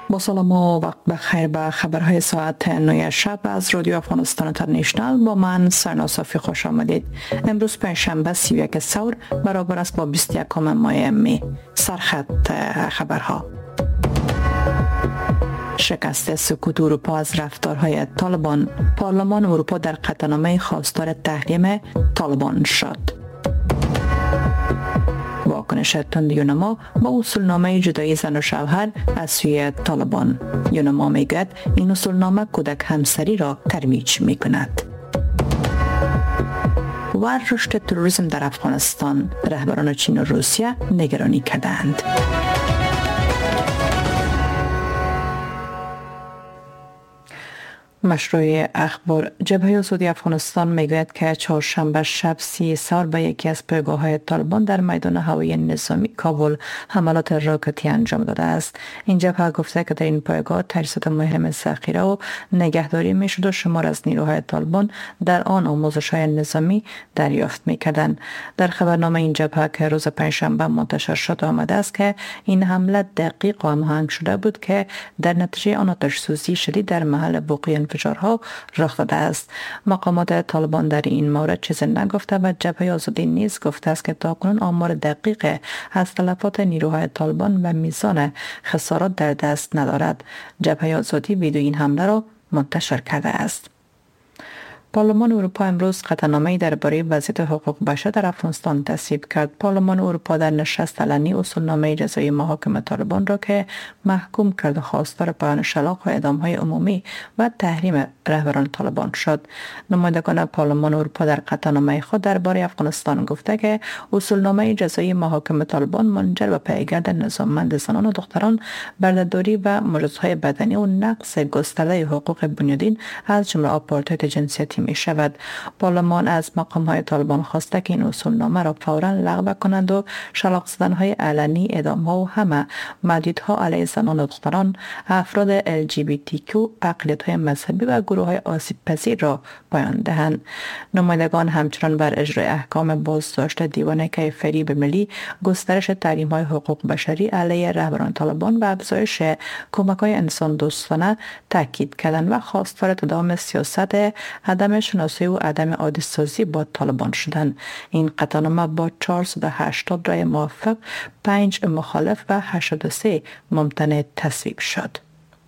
با سلام و وقت بخیر به خبرهای ساعت 9 شب از رادیو افغانستان اینترنشنال با من سرنا صافی خوش آمدید. امروز پنجشنبه 31 ثور برابر است با 21 ماه می. سرخط خبرها: شکست سکوت اروپا از رفتارهای طالبان. پارلمان اروپا در قطعنامه خواستار تحریم طالبان شد. واکنش تند یونما با اصولنامه جدایی زن و شوهر از سوی طالبان. یونما میگوید این اصولنامه کودک همسری را ترویج می کند. و رشد تروریسم در افغانستان. رهبران چین و روسیه نگرانی کردند. مشروع اخبار: جبهه آزادی افغانستان میگوید که چهارشنبه شب 30 ثور به یکی از پایگاه‌های طالبان در میدان هوایی نظامی کابل حملات راکتی انجام داده است. این جبهه گفته که در این پایگاه تجهیزات مهم ذخیره و نگهداری میشد و شمار از نیروهای طالبان در آن آموزش‌های نظامی دریافت میکردند. در خبرنامه این جبهه که روز پنجشنبه منتشر شد آمده است که این حمله دقیق و هماهنگ شده بود که در نتیجه آن آتش سوزی شدید در محل وقوع انفجارها رخ داده است. مقامات طالبان در این مورد چیزی نگفته و جبهه آزادی نیز گفته است که تاکنون آمار دقیق از تلفات نیروهای طالبان و میزان خسارات در دست ندارد. جبهه آزادی ویدیو این حمله را منتشر کرده است. پارلمان اروپا امروز قطعنامه‌ای درباره وضعیت حقوق بشر در افغانستان تصویب کرد. پارلمان اروپا در نشست علنی اصولنامه جزایی محاکم طالبان را که محکوم کرد و خواستار پایان شلاق و اعدام‌های عمومی و تحریم رهبران طالبان شد. نمایندگان پارلمان اروپا در قطعنامه خود درباره افغانستان گفته که اصولنامه جزایی محاکم طالبان منجر به پیگرد نظاممند زنان و دختران، بردهداری و مجازات بدنی و نقض گسترده حقوق بنیادین از جمله آپارتاید جنسیتی می شود. پارلمان از مقام‌های طالبان خواسته که این اصولنامه را فوراً لغو کنند و شلاق زدن‌های علنی، اعدام‌ها و همه محدودیت‌ها علیه زنان و دختران، افراد LGBTQ، اقلیت‌های مذهبی و گروه‌های آسیب‌پذیر را پایان دهند. نمایندگان همچنان بر اجرای احکام بازداشت دیوان کیفری ملی، گسترش تحریم‌های حقوق بشری علیه رهبران طالبان و افزایش کمک‌های انسان دوستانه تاکید کردند و خواستار تداوم سیاست عدم شناسی و عدم عادی سازی با طالبان شدند. این قطعنامه با 480 رای موافق، 5 مخالف و 83 ممتنع تصویب شد.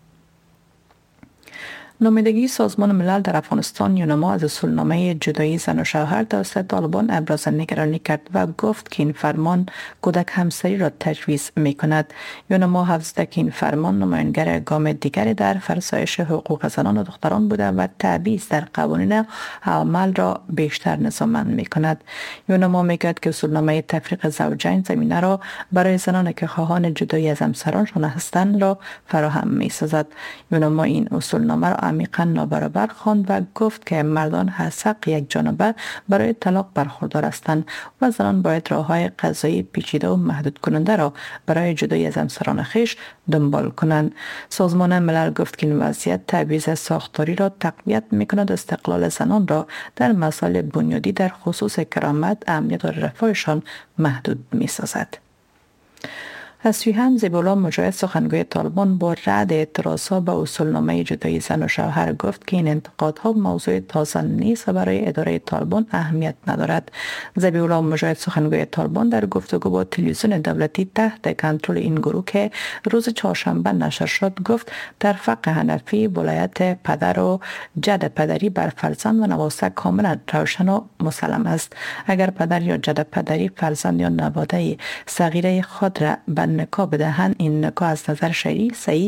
نمایندگی سازمان ملل در افغانستان یونما از اصولنامه جدایی زن و شوهر توسط طالبان ابراز نگرانی کرد و گفت که این فرمان کودک همسری را تجویز می کند. یونما حفظ زده که این فرمان نمایانگر گام دیگری در فرسایش حقوق زنان و دختران بوده و تبعیض در قوانین عمل را بیشتر نظاممند می کند. یونما می گوید که اصولنامه تفریق زوجین زمینه را برای زنانی که خواهان جدایی از همسرانشان هستند را فراهم می سازد. یونما این اصولنامه را عمیقاً نابرابر خواند و گفت که مردان حق یک جانبه برای طلاق برخوردار هستند و زنان باید راه‌های قضایی پیچیده و محدود کننده را برای جدایی از همسران خویش دنبال کنند. سازمان ملل گفت که این وضعیت تبعیض ساختاری را تقویت می‌کند، استقلال زنان را در مسائل بنیادی در خصوص کرامت، امنیت و رفاهشان محدود می‌سازد. از سوی هم زیبالله مجاهد سخنگوی طالبان با رد اعتراضها به اصولنامه جدایی زن و شوهر گفت که این انتقادها موضوع تازه نیست و برای اداره طالبان اهمیت ندارد. زیبالله مجاهد سخنگوی طالبان در گفتگو با تلویزیون دولتی تحت کنترل این گروه که روز چهارشنبه نشر شد گفت در فقه حنفی ولایت پدر و جد پدری بر فرزند و نواسه کاملا روشن و مسلم است. اگر پدر یا جد پدری فرزند یا نواده صغیره خود را نکاح بدهند، این نکاح از نظر شرعی صحیح